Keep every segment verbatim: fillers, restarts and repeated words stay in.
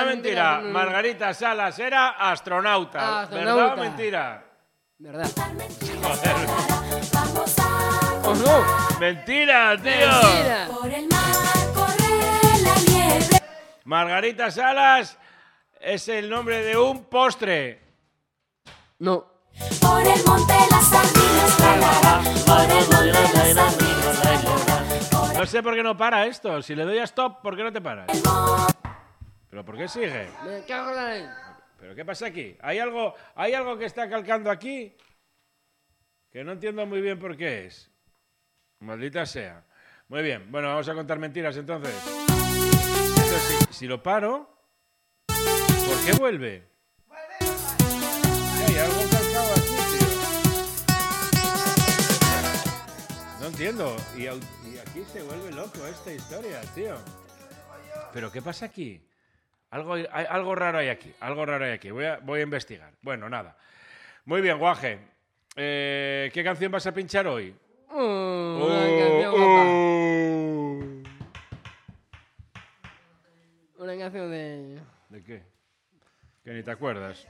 mentira? mentira. Margarita Salas era astronauta. Astronauta. ¿Verdad o mentira? ¿Verdad? Joder. ¿O no? Mentira, tío. Mentira. Por el mar corre la liebre. Margarita Salas es el nombre de un postre. No. Por el monte las sardinas, la, la, la. Por el monte las sardinas, la, la, la. No sé por qué no para esto. Si le doy a stop, ¿por qué no te paras? ¿Pero por qué sigue? Me cago en la ley. ¿Pero qué pasa aquí? ¿Hay algo, ¿Hay algo que está calcando aquí? Que no entiendo muy bien por qué es. Maldita sea. Muy bien. Bueno, vamos a contar mentiras entonces. Entonces, si, si lo paro, ¿por qué vuelve? Hay algo calcado aquí, tío. No entiendo. Y, au- y aquí se vuelve loco esta historia, tío. ¿Pero qué pasa aquí? Algo, hay, algo raro hay aquí. Algo raro hay aquí. Voy a, voy a investigar. Bueno, nada. Muy bien, Guaje. Eh, ¿Qué canción vas a pinchar hoy? Oh, una canción guapa. oh. Una canción de... ¿De qué? Que ni te acuerdas.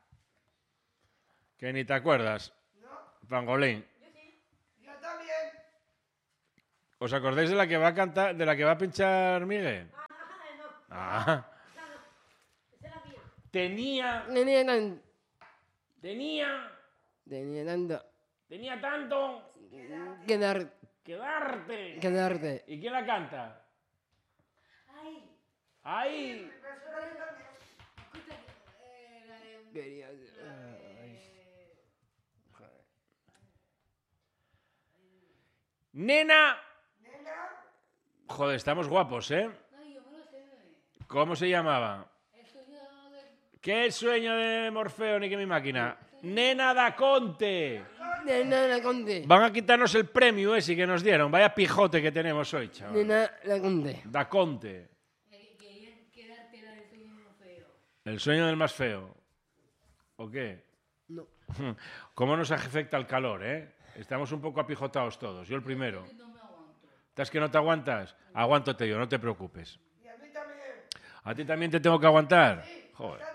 Que ni te acuerdas. Pangolín. ¿Os acordáis de la que va a cantar, de la que va a pinchar Miguel? Ah. Tenía, Tenía tanto... tenía, Tenía tanto... tenía tanto Que dar... que darte. Que darte. ¿Y quién la canta? Ahí. Quería... Ay. Nena. Joder, estamos guapos, ¿eh? ¿Cómo se llamaba? ¿Qué sueño de Morfeo ni que mi máquina? Nena da Conte. Nena la conte. Van a quitarnos el premio ese que nos dieron. Vaya pijote que tenemos hoy, chaval. Nena la conte. Da Conte. El sueño del más feo. ¿O qué? No. ¿Cómo nos afecta el calor, eh? Estamos un poco apijotados todos. Yo el primero. ¿Estás que no te aguantas? Aguántate yo, no te preocupes. Y a mí también. ¿A ti también te tengo que aguantar? Joder.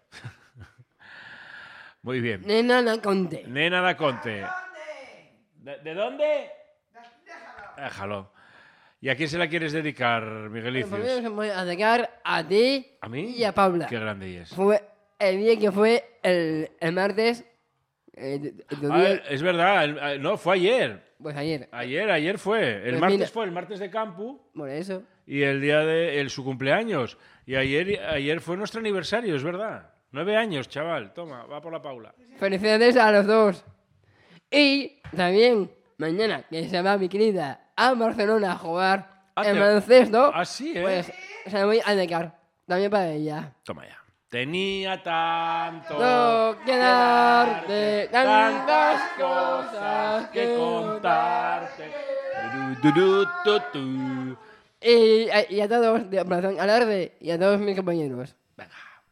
Muy bien. Nena la conte. Nena da Conte. ¿Dónde? ¿De, de dónde? Déjalo. Déjalo. ¿Y a quién se la quieres dedicar, Pues Miguelicius? primero se voy a dedicar a ti ¿A mí? y a Paula. Qué grande es. Fue el día que fue el, el martes. eh, tu- tu Ah, día- es verdad, el- ah, no, fue ayer. pues ayer. Ayer, ayer fue. El Pues martes mira. fue el martes de campo Por eso. y el día de el, su cumpleaños. Y ayer, ayer fue nuestro aniversario, es verdad. Nueve años, chaval. Toma, va por la Paula. Felicidades a los dos. Y también mañana que se va mi querida a Barcelona a jugar Ah, en te- baloncesto. Ah, sí, ¿eh? Pues se la voy a dedicar. También para ella. Toma ya. Tenía tanto No que darte tantas cosas que que contarte. Du, du, du, tu, tu. Y, a- y a todos de Operación Alarde y a todos mis compañeros. Venga,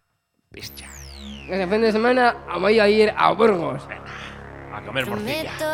pischa. Este fin de semana voy a ir a Burgos. A comer morcilla.